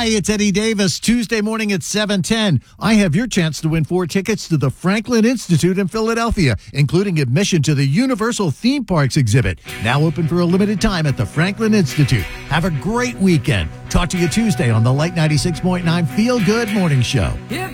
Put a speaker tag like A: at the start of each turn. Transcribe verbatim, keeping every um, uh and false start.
A: Hi, it's Eddie Davis. Tuesday morning at seven ten. I have your chance to win four tickets to the Franklin Institute in Philadelphia, including admission to the Universal Theme Parks exhibit. Now open for a limited time at the Franklin Institute. Have a great weekend. Talk to you Tuesday on the Light ninety-six point nine Feel Good Morning Show.